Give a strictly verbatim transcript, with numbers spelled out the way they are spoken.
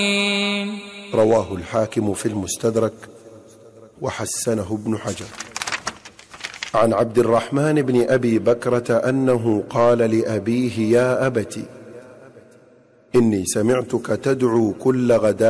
رواه الحاكم في المستدرك وحسنه ابن حجر. عن عبد الرحمن بن أبي بكرة أنه قال لأبيه: يا أبت، إني سمعتك تدعو كل غداة